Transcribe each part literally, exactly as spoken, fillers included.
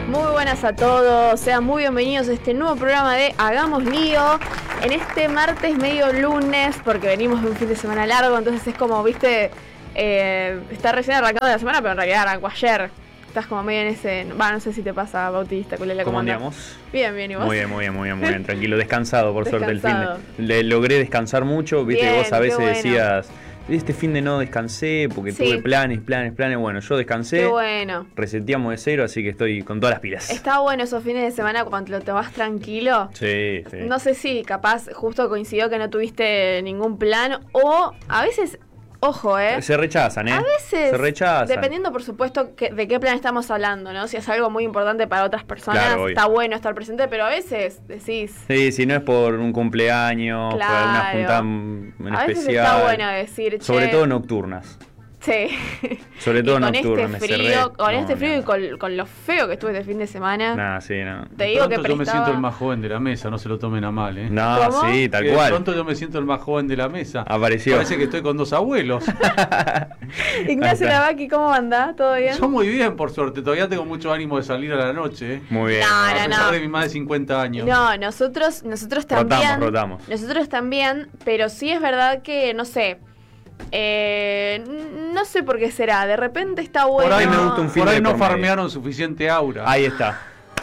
Muy buenas a todos, sean muy bienvenidos a este nuevo programa de Hagamos Lío. En este martes medio lunes, porque venimos de un fin de semana largo, entonces es como, viste, eh, está recién arrancando la semana, pero en realidad arrancó ayer. Estás como medio en ese... Va, no sé si te pasa, Bautista, Culela, ¿cómo ¿cómo andamos? Bien, bien, ¿y vos? Muy bien, muy bien, muy bien, muy bien, tranquilo, descansado por Descansado. suerte el fin de... Le logré descansar mucho, viste, Bien, vos a veces bueno. decías, este fin de no descansé porque Sí. tuve planes, planes, planes, bueno, yo descansé, Qué bueno. reseteamos de cero, así que estoy con todas las pilas. Está bueno esos fines de semana cuando te vas tranquilo. Sí, sí. No sé si capaz justo coincidió que no tuviste ningún plan o a veces... Ojo, ¿eh? Se rechazan, ¿eh? A veces, se rechazan. dependiendo por supuesto que, de qué plan estamos hablando, ¿no? Si es algo muy importante para otras personas, Claro, está bueno estar presente, pero a veces decís... Sí, si no es por un cumpleaños, Claro. por una juntada en A veces especial. está bueno decir, che... Sobre todo nocturnas. Sí. Sobre todo Y con nocturnas. este me cerré. frío, con No, este frío no. y con, con lo feo que estuve este fin de semana, Nah, sí, no. te digo que Pronto yo me prestaba... siento el más joven de la mesa, no se lo tomen a mal, ¿eh? No, ¿Cómo? sí, tal Que cual. Pronto yo me siento el más joven de la mesa. Apareció. Parece que estoy con dos abuelos. Ignacio Ahí está. Lavaki, ¿cómo anda? ¿Todo bien? Yo muy bien, por suerte. Todavía tengo mucho ánimo de salir a la noche, ¿eh? Muy bien. No, A no, pesar no. de mis más de cincuenta años. No, nosotros, nosotros Rotamos, también. rotamos. Nosotros también, pero sí es verdad que, no sé. Eh, n- no sé por qué será. De repente está bueno. ahí me gusta un fin Por ahí de no por medio. farmearon suficiente aura. Ahí está.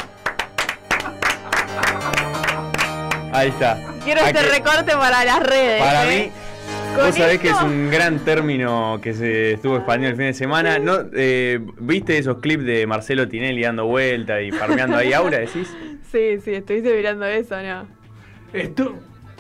Ahí está. Quiero Hay este que- recorte para las redes. Para ¿eh? mí, Con vos sabés que es esto- un gran término que se estuvo expandiendo el fin de semana. ¿No, eh, ¿Viste esos clips de Marcelo Tinelli dando vuelta y farmeando ahí aura, decís? Sí, sí, estuviste mirando eso, ¿no? Esto,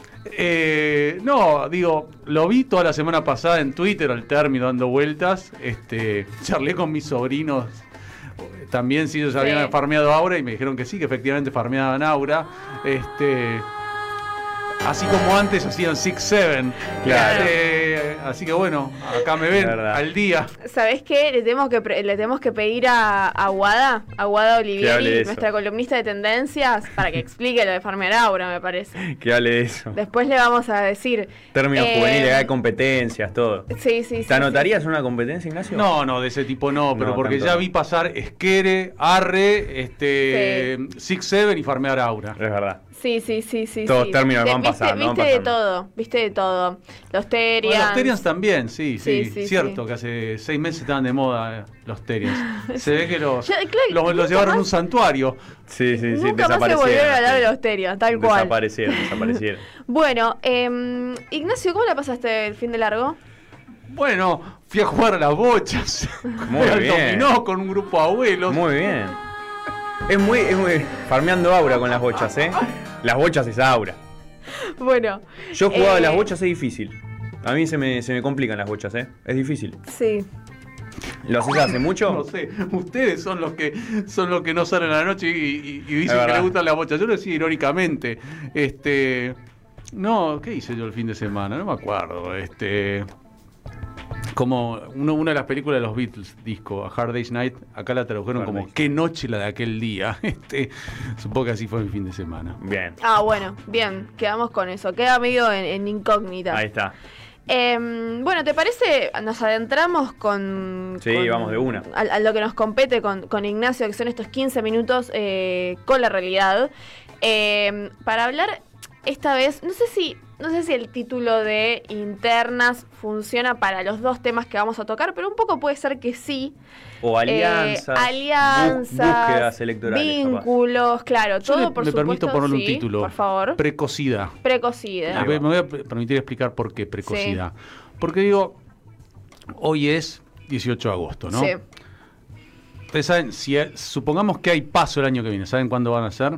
eh, no, digo, lo vi toda la semana pasada en Twitter al término dando vueltas. Este, charlé con mis sobrinos también si ellos Sí. habían farmeado aura y me dijeron que sí, que efectivamente farmeaban aura. Este, así como antes hacían six seven. Claro. Este, así que bueno, acá me ven Verdad. al día. ¿Sabés qué? Le tenemos que, pre- le tenemos que pedir a, a Guada, a Guada hable de Olivieri, eso. nuestra columnista de tendencias, para que explique lo de farmear aura, me parece. Que hable de eso. Después le vamos a decir. Términos eh, juveniles, hay competencias, todo. Sí, sí, sí. ¿Te anotarías sí. en una competencia, Ignacio? No, no, de ese tipo no, pero No, porque tanto ya no. vi pasar Esquere, Arre, este, six seven y farmear aura. Es verdad. Sí, sí, sí, sí. Todos sí. términos Te- van viste, pasando, van Viste de pasando. todo, viste de todo. Los Terians. Bueno, los Terians también, sí, Sí, sí, sí, cierto, sí. que hace seis meses estaban de moda eh, los Terians. Se ve que los, Ya, claro, los, los nunca llevaron a más- un santuario. Sí, sí, sí. Nunca más se desaparecieron. volvieron a hablar de sí. los Terians, tal cual. Desaparecieron, desaparecieron. Bueno, eh, Ignacio, ¿cómo la pasaste el fin de largo? Bueno, fui a jugar a las bochas. Muy Al bien. dominó con un grupo de abuelos. Muy bien. Es muy, es muy. Farmeando aura con las bochas, ¿eh? Las bochas es aura. Bueno. Yo jugaba eh, las bochas, es difícil. A mí se me, se me complican las bochas, ¿eh? Es difícil. Sí. ¿Lo haces hace mucho? No sé, ustedes son los que son los que no salen a la noche y, y- y dicen Es que verdad. les gustan las bochas. Yo lo decía irónicamente. Este, no, ¿qué hice yo el fin de semana? No me acuerdo. Este, como uno- una de las películas de los Beatles, disco, A Hard Day's Night, acá la tradujeron Hard como Day's qué noche la de aquel día. Este, supongo que así fue mi fin de semana. Bien. Ah, bueno, bien, quedamos con eso. Queda medio en, en incógnita. Ahí está. Eh, bueno, ¿te parece? Nos adentramos con... Sí, con- vamos de una. A, a lo que nos compete con, con Ignacio, que son estos quince minutos eh, con la realidad. Eh, para hablar esta vez, no sé si no sé si el título de internas funciona para los dos temas que vamos a tocar, pero un poco puede ser que sí. O alianzas. Eh, alianzas, bu- búsquedas electorales. vínculos, claro, Yo todo le- por me supuesto. permito ponerle un sí, título. por favor. Precocidad. Precocidad. Ahí va. Me voy a per- permitir explicar por qué precocidad. Porque digo, hoy es dieciocho de agosto, ¿no? Sí. Ustedes saben, si supongamos que hay paso el año que viene, ¿saben cuándo van a ser?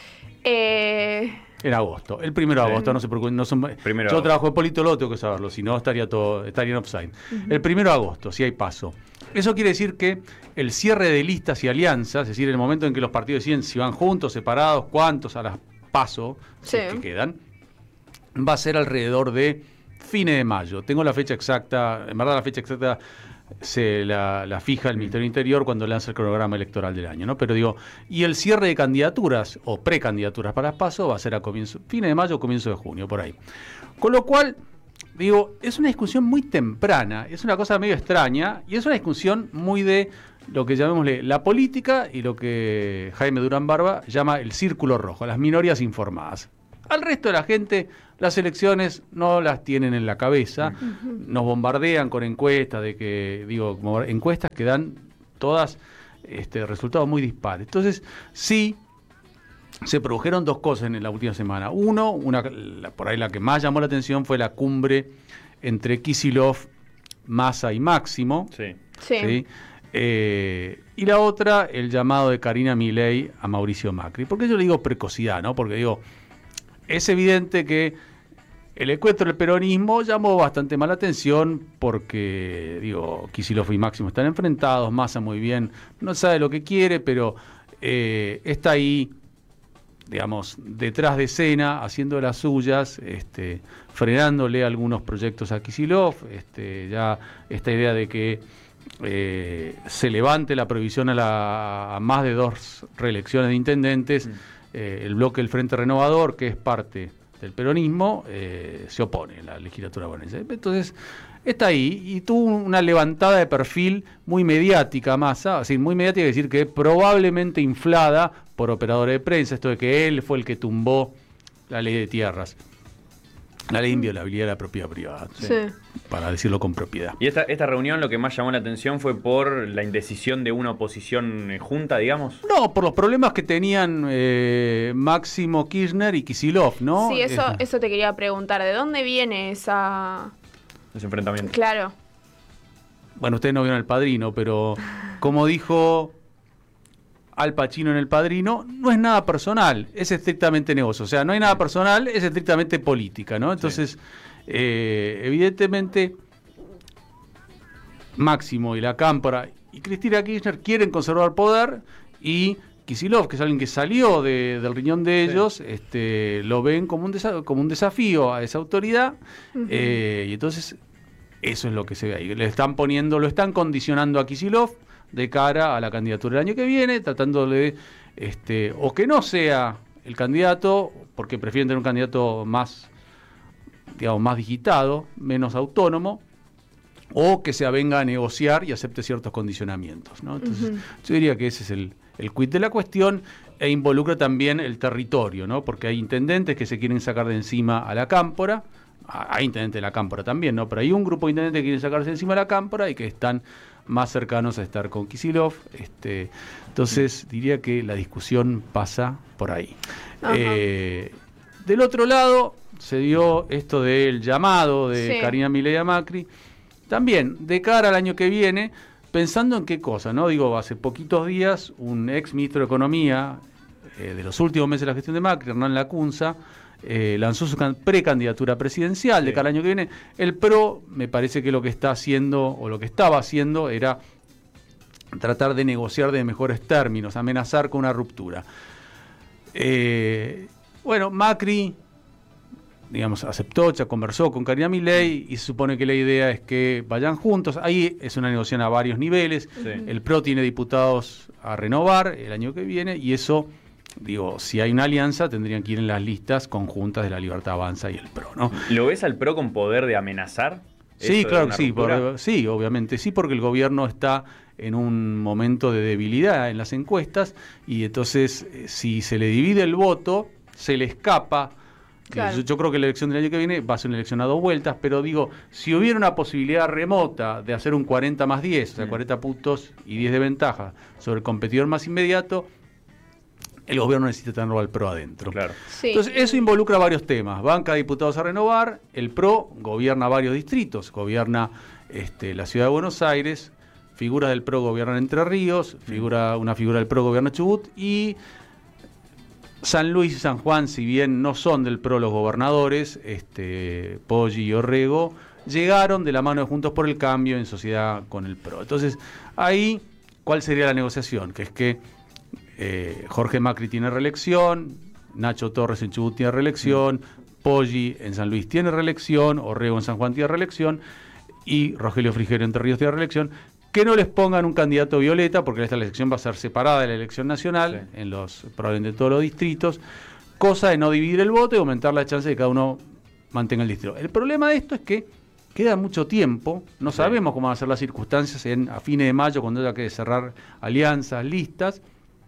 Eh, En agosto. El primero de Sí. agosto, no se preocupen. No son, Primero de yo agosto. trabajo de político, tengo que saberlo, si no estaría todo, estaría en offside. El primero de agosto, si hay paso. Eso quiere decir que el cierre de listas y alianzas, es decir, el momento en que los partidos deciden si van juntos, separados, cuántos a las paso, si es Sí. que quedan, va a ser alrededor de fines de mayo. Tengo la fecha exacta, en verdad la fecha exacta se la, la fija el Ministerio del Interior cuando lanza el cronograma electoral del año, ¿no? Pero digo, y el cierre de candidaturas o precandidaturas para PASO va a ser a comienzo, fines de mayo o comienzo de junio, por ahí. Con lo cual, digo, es una discusión muy temprana, es una cosa medio extraña y es una discusión muy de lo que llamémosle la política y lo que Jaime Durán Barba llama el círculo rojo, las minorías informadas. Al resto de la gente, las elecciones no las tienen en la cabeza, uh-huh. nos bombardean con encuestas, de que digo como encuestas que dan todas este, resultados muy dispares. Entonces, sí, se produjeron dos cosas en la última semana. Uno, una, la, por ahí la que más llamó la atención fue la cumbre entre Kicillof, Massa y Máximo. Sí. Sí. ¿sí? Eh, y la otra, el llamado de Karina Milei a Mauricio Macri. ¿Por qué yo le digo precocidad, no? Porque digo, es evidente que el encuentro del peronismo llamó bastante mala atención porque, digo, Kicillof y Máximo están enfrentados, Massa muy bien, no sabe lo que quiere, pero eh, está ahí, digamos, detrás de escena, haciendo las suyas, este, frenándole algunos proyectos a Kicillof, este, ya esta idea de que eh, se levante la prohibición a, la, a más de dos reelecciones de intendentes, mm. eh, el bloque del Frente Renovador, que es parte del peronismo, eh, se opone a la legislatura bonaerense. Entonces, está ahí y tuvo una levantada de perfil muy mediática, Massa, así muy mediática, es decir, que probablemente inflada por operadores de prensa, esto de que él fue el que tumbó la ley de tierras, la ley de inviolabilidad de la propiedad privada, sí. para decirlo con propiedad. Y esta, esta reunión lo que más llamó la atención fue por la indecisión de una oposición junta, digamos. No, por los problemas que tenían eh, Máximo Kirchner y Kicillof, ¿no? Sí, eso, eh, eso te quería preguntar, ¿de dónde viene esa... ese enfrentamiento? Claro. Bueno, ustedes no vieron El Padrino, pero como dijo Al Pacino en El Padrino, no es nada personal, es estrictamente negocio. O sea, no hay nada personal, es estrictamente política, ¿no? Entonces, sí. eh, evidentemente, Máximo y la Cámpora y Cristina Kirchner quieren conservar poder y Kicillof, que es alguien que salió de, del riñón de ellos, sí. este, lo ven como un, desa- como un desafío a esa autoridad, uh-huh. eh, y entonces eso es lo que se ve ahí. Le están poniendo, lo están condicionando a Kicillof de cara a la candidatura del año que viene, tratándole este, o que no sea el candidato, porque prefieren tener un candidato más, digamos, más digitado, menos autónomo, o que se avenga a negociar y acepte ciertos condicionamientos, ¿no? Entonces, uh-huh. yo diría que ese es el, el quid de la cuestión, e involucra también el territorio, ¿no? Porque hay intendentes que se quieren sacar de encima a la Cámpora, hay intendentes de la Cámpora también, ¿no? Pero hay un grupo de intendentes que quieren sacarse de encima de la Cámpora y que están más cercanos a estar con Kicillof. Este, entonces, diría que la discusión pasa por ahí. Eh, del otro lado, se dio esto del llamado de sí. Karina Milei a Macri. También, de cara al año que viene, pensando en qué cosa, ¿no? Digo, hace poquitos días, un ex ministro de Economía, eh, de los últimos meses de la gestión de Macri, Hernán Lacunza, eh, lanzó su can- precandidatura presidencial sí. de cara al año que viene. El P R O, me parece que lo que está haciendo, o lo que estaba haciendo, era tratar de negociar de mejores términos, amenazar con una ruptura. Eh, bueno, Macri, digamos, aceptó, ya conversó con Karina Milei y se supone que la idea es que vayan juntos. Ahí es una negociación a varios niveles. Sí. El P R O tiene diputados a renovar el año que viene y eso, digo, si hay una alianza tendrían que ir en las listas conjuntas de La Libertad Avanza y el P R O, ¿no? ¿Lo ves al P R O con poder de amenazar? Sí, claro que sí, por, sí, obviamente sí, porque el gobierno está en un momento de debilidad en las encuestas y entonces si se le divide el voto, se le escapa. Claro. Yo, yo creo que la elección del año que viene va a ser una elección a dos vueltas, pero digo, si hubiera una posibilidad remota de hacer un cuarenta más diez, o sea, cuarenta puntos y diez de ventaja sobre el competidor más inmediato, el gobierno necesita tenerlo al P R O adentro. Claro. Sí. Entonces, eso involucra varios temas. Banca de diputados a renovar, el P R O gobierna varios distritos, gobierna este, la ciudad de Buenos Aires, figuras del P R O gobiernan Entre Ríos, figura, una figura del P R O gobierna Chubut, y San Luis y San Juan, si bien no son del P R O los gobernadores, este, Poggi y Orrego, llegaron de la mano de Juntos por el Cambio en sociedad con el P R O. Entonces, ahí, ¿cuál sería la negociación? Que es que eh, Jorge Macri tiene reelección, Nacho Torres en Chubut tiene reelección, Poggi en San Luis tiene reelección, Orrego en San Juan tiene reelección, y Rogelio Frigerio en Entre Ríos tiene reelección. Que no les pongan un candidato violeta, porque esta elección va a ser separada de la elección nacional, sí. en los probablemente todos los distritos, cosa de no dividir el voto y aumentar la chance de que cada uno mantenga el distrito. El problema de esto es que queda mucho tiempo, no sí. sabemos cómo van a ser las circunstancias en, a fines de mayo, cuando haya que cerrar alianzas, listas,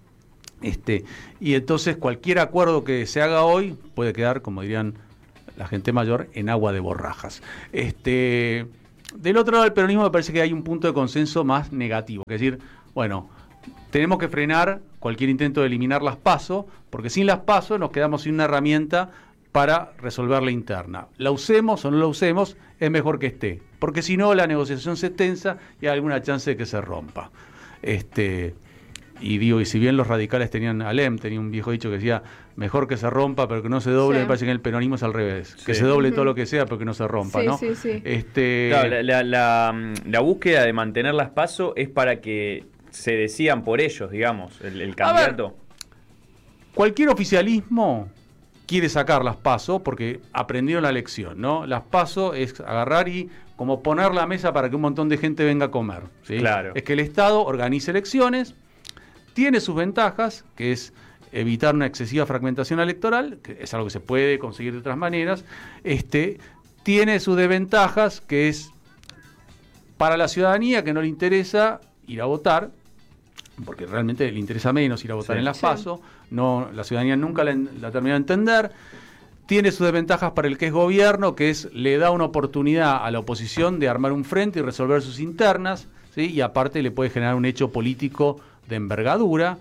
este, y entonces cualquier acuerdo que se haga hoy puede quedar, como dirían la gente mayor, en agua de borrajas. Este, del otro lado del peronismo me parece que hay un punto de consenso más negativo, que es decir, bueno, tenemos que frenar cualquier intento de eliminar las PASO, porque sin las PASO nos quedamos sin una herramienta para resolver la interna. La usemos o no la usemos, es mejor que esté, porque si no la negociación se tensa y hay alguna chance de que se rompa. Este, y digo, y si bien los radicales tenían, Alem tenía un viejo dicho que decía, mejor que se rompa pero que no se doble, sí. me parece que en el peronismo es al revés, sí. que se doble uh-huh. todo lo que sea pero que no se rompa, sí, ¿no? Sí, sí. Este... Claro, la, la, la, la búsqueda de mantener las PASO es para que se decían por ellos, digamos, el, el candidato. Cualquier oficialismo quiere sacar las PASO porque aprendieron la lección, ¿no? Las PASO es agarrar y como poner la mesa para que un montón de gente venga a comer, ¿sí? Claro. Es que el Estado organice elecciones, tiene sus ventajas, que es evitar una excesiva fragmentación electoral, que es algo que se puede conseguir de otras maneras, este, tiene sus desventajas, que es para la ciudadanía que no le interesa ir a votar, porque realmente le interesa menos ir a votar sí, en las sí. PASO, no, la ciudadanía nunca la, la terminó de entender. Tiene sus desventajas para el que es gobierno, que es le da una oportunidad a la oposición de armar un frente y resolver sus internas, ¿sí? Y aparte le puede generar un hecho político de envergadura.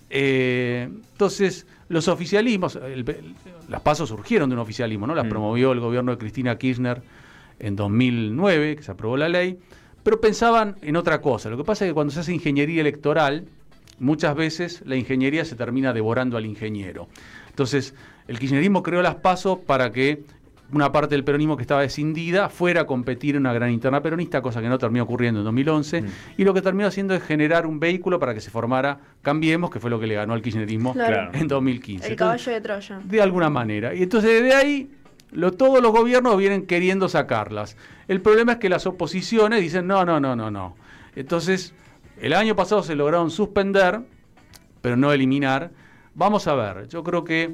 Eh, entonces, los oficialismos, el, el, las PASO surgieron de un oficialismo, ¿no? Las mm. promovió el gobierno de Cristina Kirchner en dos mil nueve, que se aprobó la ley, pero pensaban en otra cosa. Lo que pasa es que cuando se hace ingeniería electoral, muchas veces la ingeniería se termina devorando al ingeniero. Entonces, el kirchnerismo creó las PASO para que una parte del peronismo que estaba escindida fuera a competir en una gran interna peronista, cosa que no terminó ocurriendo en dos mil once, mm. y lo que terminó haciendo es generar un vehículo para que se formara Cambiemos, que fue lo que le ganó al kirchnerismo claro. en dos mil quince. El entonces, caballo de Troya. De alguna manera. Y entonces desde ahí, lo, todos los gobiernos vienen queriendo sacarlas. El problema es que las oposiciones dicen, no, no, no, no, no. Entonces, el año pasado se lograron suspender, pero no eliminar. Vamos a ver, yo creo que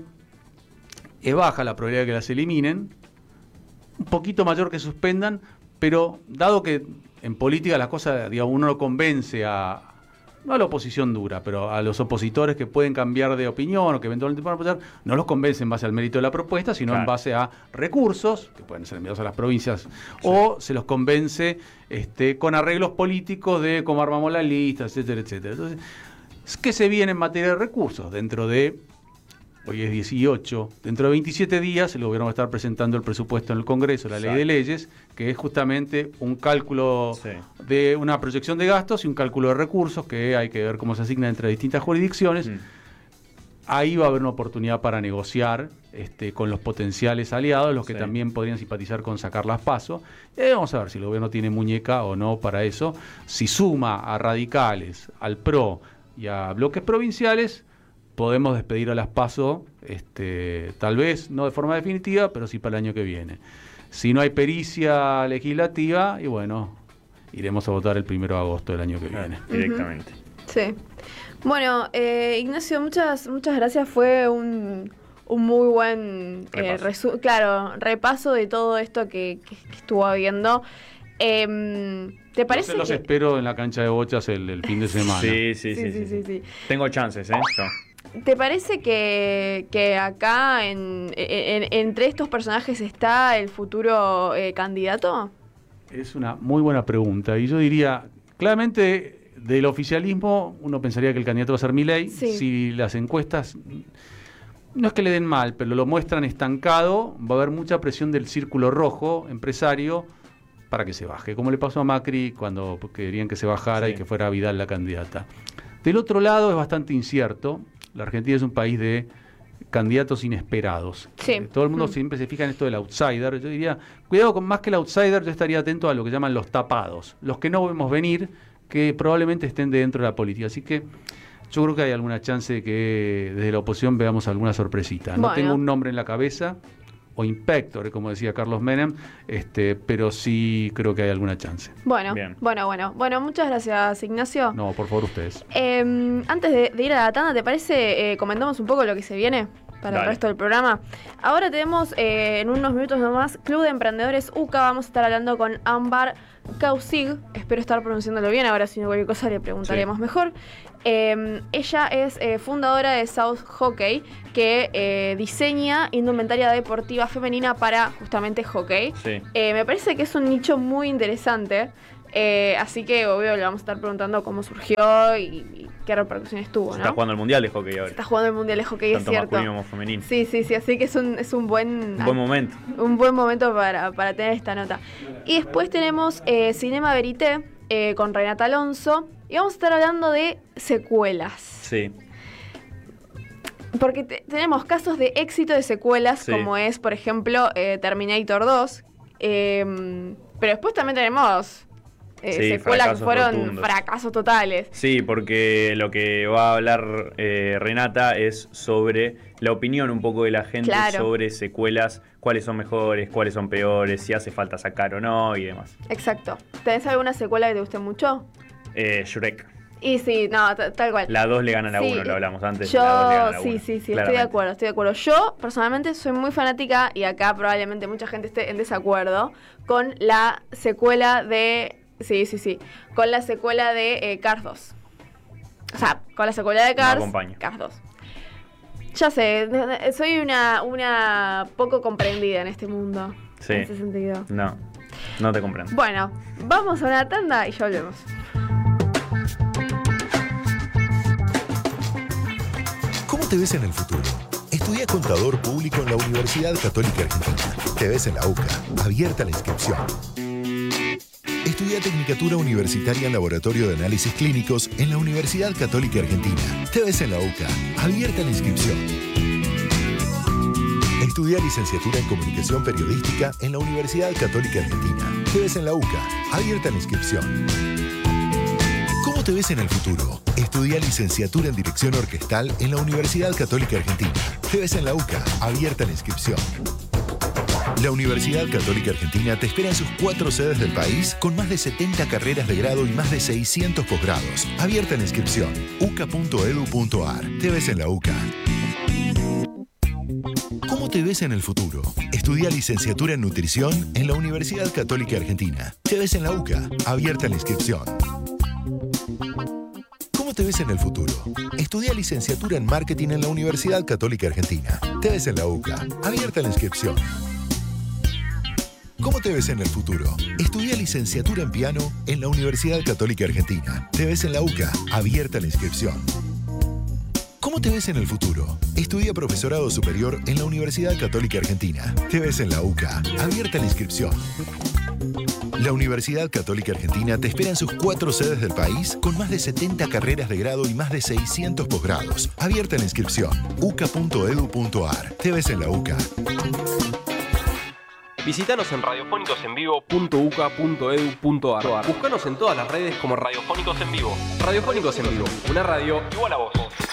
es baja la probabilidad de que las eliminen, un poquito mayor que suspendan, pero dado que en política las cosas, digamos, uno no convence a, no a la oposición dura, pero a los opositores que pueden cambiar de opinión o que eventualmente puedan apoyar, no los convence en base al mérito de la propuesta, sino claro. en base a recursos, que pueden ser enviados a las provincias, sí. o se los convence este, con arreglos políticos de cómo armamos la lista, etcétera, etcétera. Entonces, ¿qué se viene en materia de recursos? Dentro de, hoy es dieciocho, dentro de veintisiete días el gobierno va a estar presentando el presupuesto en el Congreso, la Exacto. ley de leyes, que es justamente un cálculo sí. de una proyección de gastos y un cálculo de recursos que hay que ver cómo se asigna entre distintas jurisdicciones. Mm. Ahí va a haber una oportunidad para negociar este, con los potenciales aliados, los que sí. también podrían simpatizar con sacar las PASO. Y vamos a ver si el gobierno tiene muñeca o no para eso. Si suma a radicales, al PRO y a bloques provinciales, podemos despedir a las PASO, este, tal vez no de forma definitiva, pero sí para el año que viene. Si no hay pericia legislativa, y bueno, iremos a votar el primero de agosto del año que viene. Uh-huh. Directamente. Sí. Bueno, eh, Ignacio, muchas muchas gracias. Fue un, un muy buen repaso. Eh, resu- claro, repaso de todo esto que, que, que estuvo habiendo. Eh, ¿Te parece los, los que... espero en la cancha de bochas el, el fin de semana. Sí, sí, sí. sí, sí, sí, sí. Tengo chances, ¿eh? Yo. ¿Te parece que, que acá en, en, entre estos personajes está el futuro eh, candidato? Es una muy buena pregunta. Y yo diría, claramente, del oficialismo, uno pensaría que el candidato va a ser Milei. Sí. Si las encuestas, no es que le den mal, pero lo muestran estancado, va a haber mucha presión del círculo rojo empresario para que se baje, como le pasó a Macri cuando querían que se bajara sí. y que fuera Vidal la candidata. Del otro lado es bastante incierto. La Argentina es un país de candidatos inesperados. Sí. Eh, todo el mundo mm. siempre se fija en esto del outsider. Yo diría, cuidado con más que el outsider, yo estaría atento a lo que llaman los tapados, los que no vemos venir, que probablemente estén dentro de la política. Así que yo creo que hay alguna chance de que desde la oposición veamos alguna sorpresita. No bueno. tengo un nombre en la cabeza, o inspector, como decía Carlos Menem, este, pero sí creo que hay alguna chance. Bueno, Bien. bueno, bueno. Bueno, muchas gracias, Ignacio. No, por favor, ustedes. Eh, antes de, de ir a la tanda, ¿te parece eh, comentamos un poco lo que se viene? para Dale. el resto del programa. Ahora tenemos eh, en unos minutos nomás Club de Emprendedores U C A. Vamos a estar hablando con Ámbar Kausig. Espero estar pronunciándolo bien. Ahora, si no cualquier cosa, le preguntaremos Sí. mejor. Eh, ella es eh, fundadora de South Hockey, que eh, diseña indumentaria deportiva femenina para justamente hockey. Sí. Eh, me parece que es un nicho muy interesante. Eh, así que, obvio, le vamos a estar preguntando cómo surgió y, y qué repercusiones tuvo, Se ¿no? está jugando el Mundial de Hockey ahora. Se está jugando el Mundial de Hockey, es Tanto cierto. masculino como femenino. Sí, sí, sí, así que es un, es un buen... Un buen momento. Un buen momento para, para tener esta nota. Y después tenemos eh, Cinema Verité eh, con Renata Alonso. Y vamos a estar hablando de secuelas. Sí. Porque te- tenemos casos de éxito de secuelas, Sí. como es, por ejemplo, eh, Terminator dos. Eh, pero después también tenemos eh, Sí, secuelas que fracasos fueron rotundos. fracasos totales. Sí, porque lo que va a hablar eh, Renata es sobre la opinión un poco de la gente Claro. sobre secuelas, cuáles son mejores, cuáles son peores, si hace falta sacar o no y demás. Exacto. ¿Tenés alguna secuela que te guste mucho? Eh, Shrek. Y sí, no, t- tal cual. La dos le gana a la Sí, uno, lo hablamos antes. Yo, la dos le gana a la sí, uno, sí, sí, estoy de claramente. acuerdo, estoy de acuerdo. Yo, personalmente, soy muy fanática, y acá probablemente mucha gente esté en desacuerdo, con la secuela de... Sí, sí, sí. Con la secuela de eh, Cars dos. O sea, con la secuela de Cars, acompaño. Cars dos. Ya sé, de- de- soy una, una poco comprendida en este mundo. Sí. En ese sentido. No, no te comprendo. Bueno, vamos a una tanda y ya volvemos. ¿Cómo te ves en el futuro? Estudia Contador Público en la Universidad Católica Argentina. Te ves en la U C A. Abierta la inscripción. Estudia Tecnicatura Universitaria en Laboratorio de Análisis Clínicos en la Universidad Católica Argentina. Te ves en la U C A. Abierta la inscripción. Estudia Licenciatura en Comunicación Periodística en la Universidad Católica Argentina. Te ves en la U C A. Abierta la inscripción. ¿Cómo te ves en el futuro? Estudia Licenciatura en Dirección Orquestal en la Universidad Católica Argentina. Te ves en la U C A. Abierta la inscripción. La Universidad Católica Argentina te espera en sus cuatro sedes del país con más de setenta carreras de grado y más de seiscientos posgrados. Abierta la inscripción. u c a punto edu punto a r. Te ves en la U C A. ¿Cómo te ves en el futuro? Estudia Licenciatura en Nutrición en la Universidad Católica Argentina. Te ves en la U C A. Abierta la inscripción. ¿Cómo te ves en el futuro? Estudia Licenciatura en Marketing en la Universidad Católica Argentina. Te ves en la U C A. Abierta la inscripción. ¿Cómo te ves en el futuro? Estudia Licenciatura en Piano en la Universidad Católica Argentina. Te ves en la U C A. Abierta la inscripción. ¿Cómo te ves en el futuro? Estudia Profesorado Superior en la Universidad Católica Argentina. Te ves en la U C A. Abierta la inscripción. La Universidad Católica Argentina te espera en sus cuatro sedes del país con más de setenta carreras de grado y más de seiscientos posgrados. Abierta la inscripción. u c a punto edu punto a r. Te ves en la U C A. Visítanos en radiofónicos en vivo punto u c a punto edu punto a r. Búscanos en todas las redes como Radiofónicos en Vivo. Radiofónicos en Vivo, una radio igual a vos.